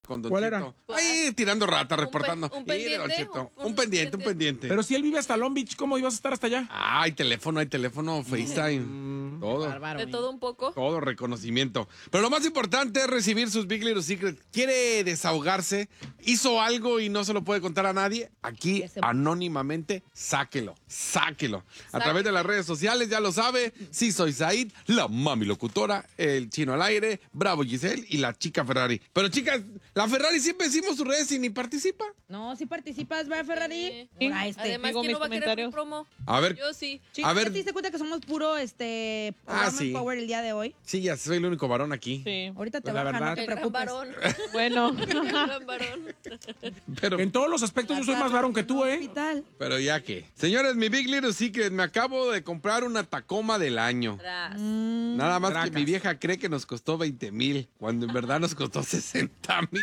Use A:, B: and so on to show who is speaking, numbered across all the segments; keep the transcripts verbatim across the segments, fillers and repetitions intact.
A: con Don
B: ¿Cuál
A: Cheto.
B: era?
A: Ahí tirando rata,
C: Un
A: reportando.
C: pen- un
A: Mire, Don
C: pendiente,
A: Cheto,
C: un-
A: Un,
C: un
A: pendiente, un
C: pendiente.
A: pendiente.
B: Pero si él vive hasta Long Beach, ¿cómo ibas a estar hasta allá?
A: Ah, hay teléfono, hay teléfono, FaceTime. Todo.
D: Bárbaro.
C: De todo un poco.
A: Todo reconocimiento. Pero lo más importante es recibir sus Big Little Secrets. ¿Quiere desahogarse? ¿Hizo algo y no se lo puede contar a nadie? Aquí,
D: Ya se-
A: anónimamente, sáquelo. Sáquelo. A través de las redes sociales, ya lo sabe. Sí, soy Said, la mami locutora, el chino al aire, Bravo Giselle y la chica Ferrari. Pero chicas, la Ferrari siempre decimos sus redes y ni participa.
D: No, si participas, ¿va, Ferrari?
C: Sí.
D: Ahora este.
C: Además,
E: digo
C: ¿quién
E: mis
C: no va a querer
E: comentarios.
C: mi promo?
A: A ver,
C: Yo sí.
D: Chicos,
A: A ver.
D: ¿ya te diste cuenta que somos puro este
A: Ah,
D: Woman
A: sí.
D: Power el día de hoy?
A: sí, ya soy el único varón aquí.
E: Sí.
D: Ahorita te
B: Pues la
D: baja,
B: verdad.
D: no te
C: El gran
D: preocupes.
C: varón.
E: Bueno.
C: El gran varón.
A: Pero,
B: En todos los aspectos yo soy más varón que tú, ¿eh?
D: Hospital.
A: pero ya que. Señores, mi Big Little Secret, me acabo de comprar una Tacoma del año.
C: Tras.
D: Mm,
A: Nada más
B: Tracas.
A: que mi vieja cree que nos costó veinte mil, cuando en verdad nos costó sesenta mil.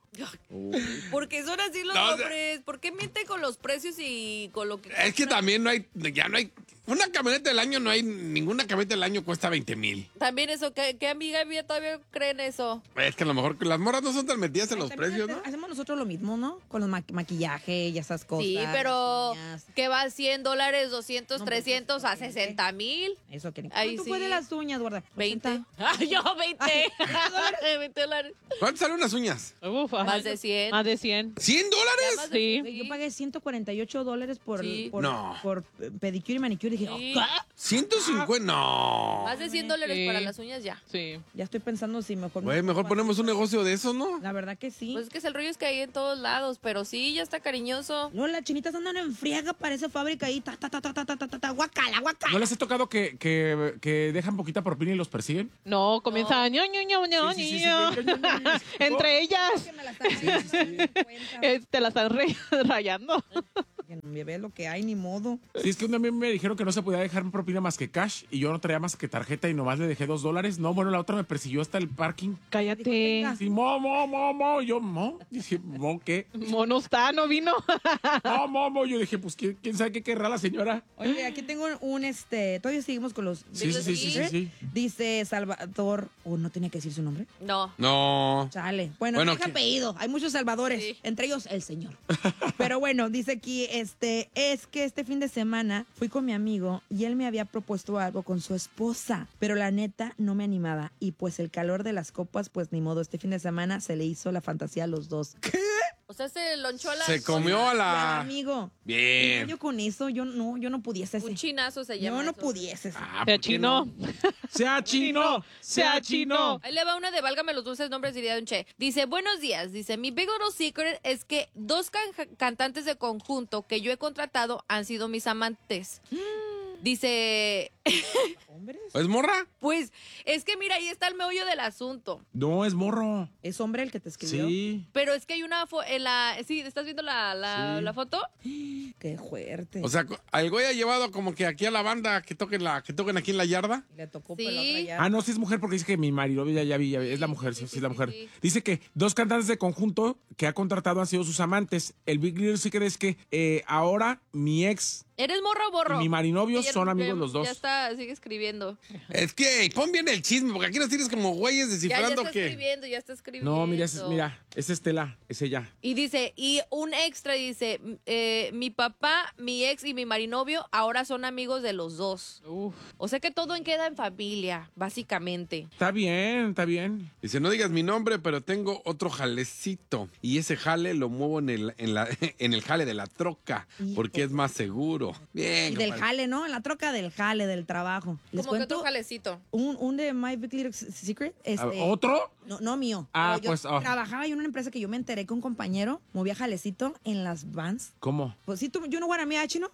C: Porque son así los
A: No,
C: hombres. ¿Por qué mienten con los precios y con lo que...
A: Es que también no hay, ya no hay, una camioneta del año no hay, ninguna camioneta del año cuesta veinte mil.
C: También eso, ¿qué, qué amiga mía todavía creen eso?
A: Es que a lo mejor las morras no son tan metidas en los
D: también
A: precios,
D: hace-
A: ¿no?
D: Hacemos nosotros lo mismo, ¿no? Con los ma- maquillaje y esas cosas.
C: Sí, pero
D: uñas.
C: que va a cien dólares, doscientos,
D: No, pues,
C: trescientos a
D: ¿qué?
C: sesenta mil.
D: Eso que
C: Ahí
D: ¿Cuánto
C: sí.
D: fue de las uñas, gorda?
C: veinte.
D: ochenta.
C: Ay, yo veinte. veinte dólares.
A: ¿Cuánto salen unas uñas?
E: Uf, ajá.
C: Más de cien.
E: Más de cien.
A: ¿cien
C: Ya
A: dólares?
C: más de
E: Sí.
C: cien,
D: Yo pagué ciento cuarenta y ocho dólares por,
C: Sí.
D: por,
A: No.
D: por eh, pedicure y manicure. Y dije,
C: Sí.
D: "Oh,
A: ciento cincuenta, no.
C: Más de cien dólares
E: Sí.
C: para las uñas ya.
E: Sí.
D: ya estoy pensando si mejor... me
A: Güey, mejor
D: compro
A: ponemos
D: así".
A: un negocio de eso, ¿no?
D: La verdad que sí.
C: Pues es que el rollo es que hay en todos lados, pero sí, ya está cariñoso.
D: No, las chinitas andan en friega, parece fábrica ahí. Ta, ta, ta, ta, ta, ta, ta, ta, ta, guacala, guacala.
B: ¿No les ha tocado que, que, que dejan poquita propina y los persiguen?
E: No, comienza ño, ño, ño, ño,
B: Sí, sí, sí, sí,
E: ño.
B: ño, ño, ño, ño.
E: Entre ellas.
D: Que me la están haciendo, cuenta.
E: eh, Te la están re- rayando.
D: Que no me ve lo que hay, ni modo.
B: Sí, es que un día a mí me dijeron que no se podía dejar propina más que cash y yo no traía más que tarjeta y nomás le dejé dos dólares. No, bueno, la otra me persiguió hasta el parking.
E: Cállate.
B: Sí, mo, mo, mo, mo. Yo, mo. Dije, mo, ¿qué?
E: Mono está, no vino.
B: No, mo, mo. Yo dije, pues, ¿quién, quién sabe qué querrá la señora?
D: Oye, aquí tengo un, este... Todavía seguimos con los...
B: Sí, sí, sí, sí, sí, sí.
D: Dice Salvador... ¿O no tenía que decir su nombre?
C: No.
A: No.
D: Chale. Bueno,
A: Bueno,
D: no deja
A: ¿qué?
D: apellido. Hay muchos salvadores.
C: Sí.
D: Entre ellos, el señor. Pero bueno, dice aquí, este, es que este fin de semana fui con mi amigo y él me había propuesto algo con su esposa. Pero la neta no me animaba. Y pues el calor de las copas, pues ni modo. Este fin de semana se le hizo la fantasía a los dos.
C: O sea, se lonchó a la...
A: Se comió a
D: Y al
A: la...
D: amigo.
A: Bien.
D: Yo con eso, yo no, yo no pudiese.
C: Un chinazo se llama
D: Yo no
C: eso.
D: pudiese.
A: Ah,
E: Se
A: ¿por qué
E: achinó.
B: ¡Sea chino! ¡Sea chino!
C: Ahí le va una de Válgame los dulces nombres, diría Don Che. Dice, buenos días. Dice, mi big little secret es que dos can- cantantes de conjunto que yo he contratado han sido mis amantes. Dice,
D: ¿Hombres?
A: ¿Es morra?
C: pues, es que mira, ahí está el meollo del asunto.
B: No, es morro.
D: ¿Es hombre el que te escribió?
B: Sí.
C: Pero es que hay una fo- en la... Sí, ¿estás viendo la, la,
B: Sí.
C: la foto?
D: Qué fuerte.
A: O sea, el güey ha llevado como que aquí a la banda que toquen, la, que toquen aquí en la yarda.
D: Le tocó
C: Sí.
D: por la otra ya.
B: Ah, no, sí es mujer porque dice que mi marido, ya, ya vi, ya vi, es la mujer, sí,
C: sí,
B: sí, es la
C: sí,
B: mujer.
C: sí.
B: Dice que dos cantantes de conjunto que ha contratado han sido sus amantes. El Big Little Secret es que eh, ahora mi ex
C: ¿Eres morro o borro?
B: y mi marinovio
C: Ayer
B: son amigos
C: ve-
B: los dos.
C: Ya está, sigue escribiendo.
A: Es que pon bien el chisme, porque aquí nos tienes como güeyes
C: Ya, ya
A: descifrando
C: está
A: que...
C: escribiendo, ya está escribiendo.
B: No, mira, es, mira, es Estela, es ella.
C: Y dice, y un extra dice, eh, mi papá, mi ex y mi marinovio ahora son amigos de los dos.
E: Uf.
C: O sea que todo queda en familia, básicamente.
B: Está bien, está bien.
A: Dice, no digas mi nombre, pero tengo otro jalecito. Y ese jale lo muevo en el, en la, en el jale de la troca, porque es más seguro. Bien,
D: Y del
A: compadre.
D: jale, ¿no? En la troca del jale, del trabajo. Les
C: Como que
D: cuento
C: otro jalecito.
D: un, un de My Big Little Secret. Este,
B: Ah, ¿Otro?
D: No, no mío.
B: Ah,
D: Pero yo
B: pues, oh.
D: trabajaba en una empresa que yo me enteré que un compañero movía jalecito en las vans.
B: ¿Cómo?
D: Pues sí, tú, yo no guaramía, chino.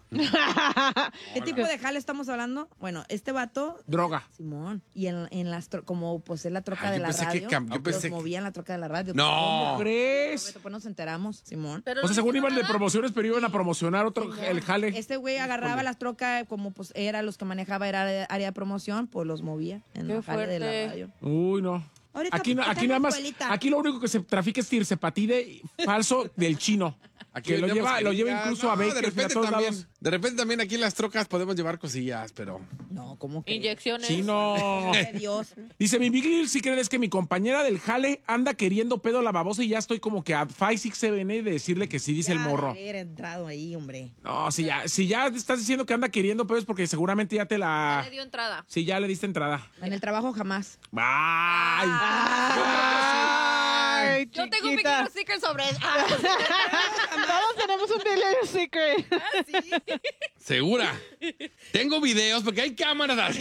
D: ¿Qué tipo de jale estamos hablando? Bueno, este vato,
B: Droga.
D: Simón, y en, en las, tro- como pues es la troca
A: Ah,
D: de
A: yo
D: la
A: pensé que
D: radio,
A: cam- yo
D: los
A: pensé que-
D: movía en la troca de la radio.
A: No.
B: ¿Cómo crees?
D: Después nos enteramos, Simón.
C: Pero
B: O sea,
C: no
B: según
C: dice
B: iban de
C: nada.
B: promociones, pero iban a promocionar otro, el jale.
D: Este güey agarraba
B: Híjole.
D: las trocas, como pues era los que manejaba, era área, área de promoción, pues los movía en
C: Qué
D: la jale de la
C: fuerte.
D: radio.
B: Uy, no.
D: Ahorita,
B: Aquí, no-
D: está
B: aquí
D: en la
B: nada más,
D: escuelita.
B: aquí lo único que se trafica es tircepatide falso del chino.
A: Aquí
B: Que lo
A: vendemos
B: lleva- lo lleva
A: jeringas.
B: incluso a
A: de
B: Bakers y a
A: repente
B: todos
A: también,
B: lados.
A: de repente también aquí en las trocas podemos llevar cosillas, pero
D: No, ¿cómo que?
C: Inyecciones.
B: Chino.
D: De Dios.
B: Dice, mi Big Little Secret es que mi compañera del jale anda queriendo pedo la babosa y ya estoy como que a cinco, seis, siete de decirle que sí, dice el
D: Ya
B: morro.
D: de haber entrado ahí, hombre.
B: No, si ya, si ya estás diciendo que anda queriendo pedo es porque seguramente ya te
C: Ya
B: la...
C: le dio entrada.
B: Sí, ya le diste entrada.
D: En el trabajo jamás.
B: ¡Ay!
E: Ay,
C: Yo tengo un
E: chiquita.
C: pequeño sticker sobre eso. Ah,
E: Todos tenemos un Big Little Secret.
A: segura. Tengo videos porque hay cámaras.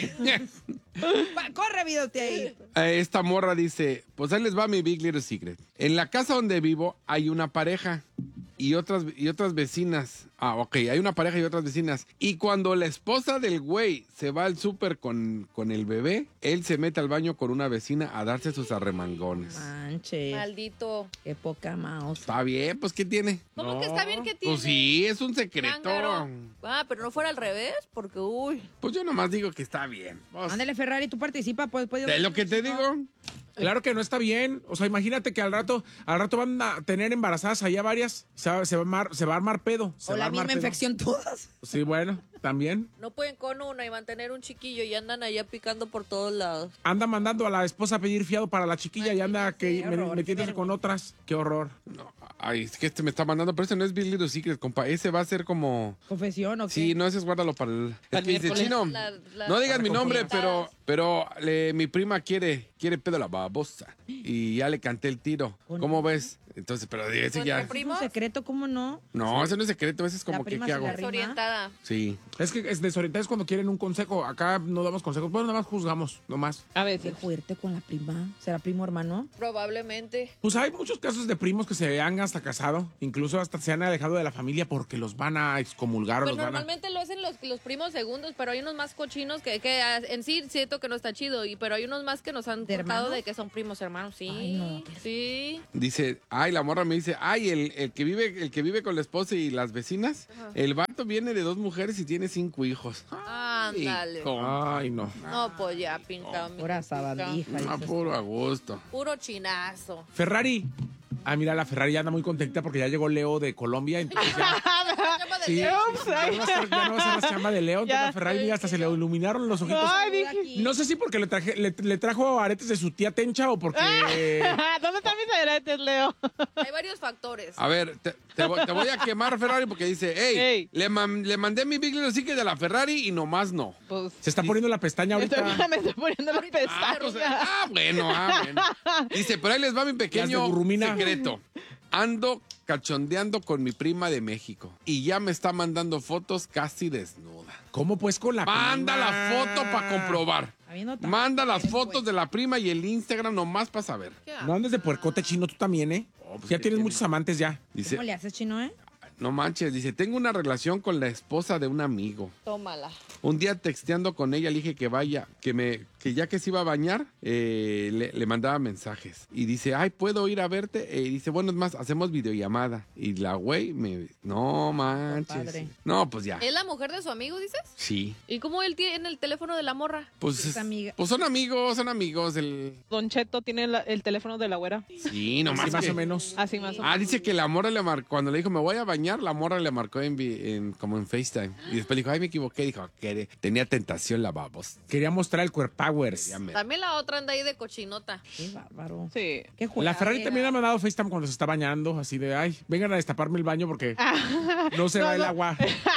D: Va, corre, videote ahí.
A: Eh, Esta morra dice, pues ahí les va mi Big Little Secret. En la casa donde vivo hay una pareja y otras, y otras vecinas. Ah, ok, hay una pareja y otras vecinas. Y cuando la esposa del güey se va al súper con, con el bebé, él se mete al baño con una vecina a darse sus arremangones.
D: Manche.
C: Maldito.
D: Qué poca mouse.
A: Está bien, pues ¿qué tiene?
C: ¿Cómo
B: No.
C: que está bien que tiene?
A: Pues sí, es un secreto.
C: Cángaro? Ah, pero no fuera al revés, porque uy.
A: Pues yo nomás digo que está bien. Pues,
D: Ándale, Ferrari, tú participa, pues. pues
A: de lo que te digo.
B: Claro que no está bien. O sea, imagínate que al rato, al rato van a tener embarazadas allá varias. Se va, se va a armar, se va a armar pedo. Se
D: O
B: va a
D: la
B: armar
D: misma
B: pedo.
D: infección todas.
B: Sí, bueno, también.
C: No pueden con una y mantener un chiquillo y andan allá picando por todos lados.
B: Anda mandando a la esposa a pedir fiado para la chiquilla y anda que
D: qué
B: me-
D: horror,
B: metiéndose
D: qué
B: con otras. Qué horror.
A: No, ay, es que este me está mandando, pero ese no es Big Little Secret, compa. Ese va a ser como...
D: ¿Confesión o qué?
A: Sí, no, ese es guárdalo para el... Es
E: Para
A: que
E: el
A: dice,
E: miércoles.
A: Chino,
C: La- la-
A: no digas mi nombre,
C: Confianzadas.
A: pero, pero le- mi prima quiere, quiere pedo a la babosa. Y ya le canté el tiro. ¿Cómo ves? Entonces, pero ese
C: ¿Con
A: ya...
C: tu
D: ¿Es
C: primo?
D: un secreto? ¿Cómo no?
A: No, ese no es secreto, ese es como
D: La
A: que,
D: prima
A: ¿qué
D: se
A: hago?
D: la ríe.
C: Desorientada.
A: Sí.
B: Es que es desorientar es cuando quieren un consejo. Acá no damos consejos. Bueno, nada más juzgamos, nomás.
E: A
D: Qué
E: veces.
D: fuerte con la prima. ¿Será primo hermano?
C: Probablemente.
B: Pues hay muchos casos de primos que se han hasta casado. Incluso hasta se han alejado de la familia porque los van a excomulgar o
C: Pues
B: los van a...
C: normalmente lo hacen los, los primos segundos, pero hay unos más cochinos que, que ah, en sí siento que no está chido, y pero hay unos más que nos han
D: ¿De
C: contado
D: hermanos?
C: de que son primos hermanos, sí.
D: Ay, no, qué-
C: Sí.
A: Dice, ay, la morra me dice, ay, el, el que vive, el que vive con la esposa y las vecinas, el vato viene de dos mujeres y tiene cinco hijos. Ay,
C: Ándale.
A: compa.
B: Ay, no.
C: No, pues ya pintado. mi
D: Pura
C: cosita.
D: sabandija.
A: Ah,
D: dices.
A: puro a gusto.
C: Puro chinazo.
B: Ferrari. Ah, mira, la Ferrari ya anda muy contenta porque ya llegó Leo de Colombia. Entonces ya,
C: Llama de
B: sí,
C: Leo.
B: ya no va a ser, ya no va a ser la chamba de Leo. Entonces
E: Ya
B: la Ferrari mira, hasta se le iluminaron los ojitos.
E: Ay,
D: Saluda
E: dije.
D: aquí.
B: No sé si porque le, traje, le, le trajo aretes de su tía Tencha o porque...
E: ¿Dónde están mis aretes, Leo?
C: Hay varios factores.
A: A ver, te, te voy, te voy a quemar Ferrari porque dice, hey,
E: Ey.
A: Le, man- le mandé mi Big Little Secret de la Ferrari y nomás no.
E: Pues.
B: Se está poniendo la pestaña
E: Me estoy,
B: ahorita.
E: me estoy poniendo la
C: Ahorita.
A: Ah, pues,
E: pestaña.
A: ah, bueno, ah, bueno. Dice, pero ahí les va mi
B: Las
A: pequeño
B: de Gurrumina.
A: secreto. Ando cachondeando con mi prima de México y ya me está mandando fotos casi desnuda.
B: ¿Cómo pues con la
A: Manda
B: prima?
A: la foto para comprobar.
D: Habiendo tanto
A: Manda las
D: tiempo,
A: fotos
D: pues.
A: de la prima y el Instagram nomás para saber.
C: ¿Qué
B: No andes de puercote chino tú también, ¿eh?
A: Oh, pues,
B: ya
A: ¿qué
B: tienes
A: tiene?
B: muchos amantes ya.
A: Dice,
D: ¿Cómo le haces, chino, eh?
A: no manches, dice, tengo una relación con la esposa de un amigo.
C: Tómala.
A: Un día texteando con ella le dije que vaya, que me, que ya que se iba a bañar, eh, le, le mandaba mensajes. Y dice, ay, ¿puedo ir a verte? Y dice, bueno, es más, hacemos videollamada. Y la güey me, no manches.
D: Compadre.
A: No, pues ya.
C: ¿Es la mujer de su amigo, dices?
A: Sí.
C: ¿Y cómo él tiene el teléfono de la morra?
A: Pues,
D: Es
A: es-
D: amiga.
A: pues son amigos, son amigos. El...
E: Don Cheto tiene la- el teléfono de la güera.
A: Sí, nomás
B: Sí, más
A: que-
B: o menos.
E: Así más o menos.
A: Ah, dice que la morra le marcó, cuando le dijo, me voy a bañar, la morra le marcó en, vi- en- como en FaceTime. Y después dijo, ay, me equivoqué. Dijo, que tenía tentación la babos.
B: Quería mostrar el Core Powers.
A: Ya me-
C: También la otra anda ahí de cochinota.
D: Qué bárbaro.
E: Sí.
D: Qué juega.
B: La Ferrari también ha mandado FaceTime cuando se está bañando, así de, ay, vengan a destaparme el baño porque no se
E: No,
B: va el
E: no.
B: agua.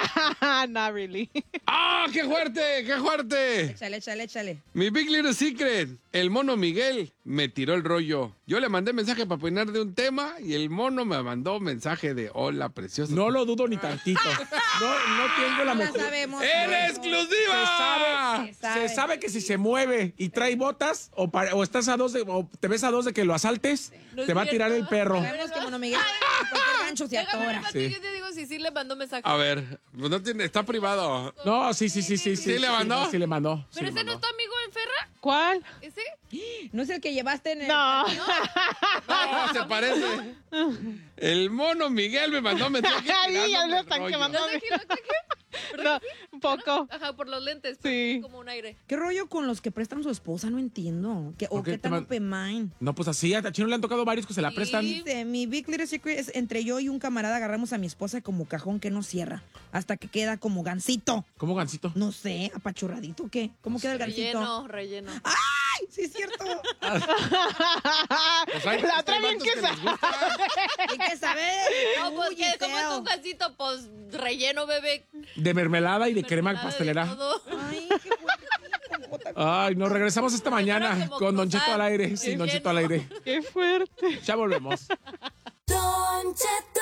E: Not really.
A: ¡Ah, qué fuerte, qué fuerte!
D: Échale, échale, échale.
A: Mi Big Little Secret, el mono Miguel me tiró el rollo. Yo le mandé mensaje para opinar de un tema y el mono me mandó mensaje de hola, precioso.
B: No lo dudo ni tantito. No, no tengo la
D: No la
B: mejor.
D: sabemos.
A: ¡En
D: pero-
A: exclusiva!
B: Se sabe,
D: Se sabe.
B: se sabe que si se mueve y trae botas o, pa- o estás a dos de, o te ves a dos de que lo asaltes,
C: No es
B: te va a tirar
C: cierto.
B: el perro.
D: Sabemos que Mono Miguel en cualquier gancho se
C: Déjame
D: atora.
C: ver,
B: Sí.
C: Yo te digo si sí le mandó mensaje.
A: A ver, pues no tiene, está privado.
B: No, sí, sí, sí, sí.
A: ¿Sí le mandó?
B: Sí, le mandó. sí
C: ¿Pero
B: le
C: ese no es
B: mandó.
C: tu amigo en Ferra?
E: ¿Cuál?
C: ¿Ese?
D: ¿No es el que llevaste en el...
E: No.
A: No, se parece. El mono Miguel me mandó mensaje.
E: Ay, ya
A: tirándome
E: lo
A: el
E: están
A: rollo.
E: quemando.
C: ¿No sé quién? ¿No sé quién?
E: No, un poco.
C: Ajá, por los lentes.
E: Sí.
C: Como un aire.
D: ¿Qué rollo con los que prestan su esposa? No entiendo. ¿Qué, ¿O
B: ¿Por qué
D: qué
B: te
D: tan
B: man-
D: open mind?
B: No, pues así, a Chino le han tocado varios que se la
C: Sí.
B: prestan.
D: Dice, mi big little secret es entre yo y un camarada agarramos a mi esposa como cajón que no cierra, hasta que queda como gansito.
B: ¿Cómo gancito?
D: No sé, apachurradito, ¿qué? ¿Cómo queda el gansito?
C: Relleno, relleno.
D: ¡Ay, sí es cierto!
A: Pues hay-
E: La
A: hay
E: otra bien
A: vatos
E: que
A: que
E: sa-
A: les gusta.
D: Hay que saber.
C: No, pues,
D: Uy,
C: ¿qué? ¿Cómo es
D: feo.
C: un gansito? Pues relleno, bebé.
B: De mermelada y de crema
C: Mermelada de
B: pastelera.
C: todo.
D: Ay, qué fuerte.
B: Ay, nos regresamos esta mañana
C: como
B: con Don
C: cruzar.
B: Cheto al aire. Sí,
C: Qué
B: Don Cheto al
C: lleno.
B: aire.
E: Qué fuerte.
B: Ya volvemos.
F: Don Cheto.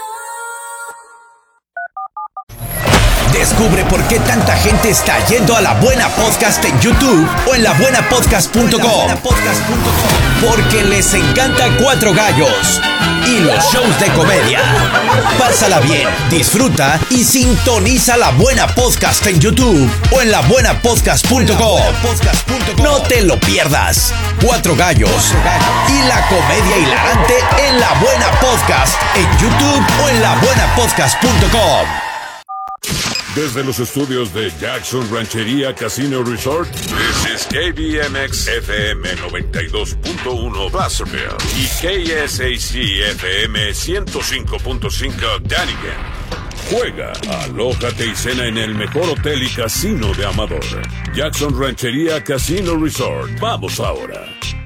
G: Descubre por qué tanta gente está yendo a La Buena Podcast en YouTube o en la buena podcast punto com. Porque les encanta Cuatro Gallos y los shows de comedia. Pásala bien, disfruta y sintoniza La Buena Podcast en YouTube o en la buena podcast punto com. No te lo pierdas. Cuatro Gallos y la comedia hilarante en La Buena Podcast en YouTube o en la buena podcast punto com.
H: Desde los estudios de Jackson Ranchería Casino Resort, this is K B M X F M noventa y dos punto uno Placerville y K S A C F M ciento cinco punto cinco Dunnigan. Juega, alójate y cena en el mejor hotel y casino de Amador. Jackson Ranchería Casino Resort. Vamos ahora.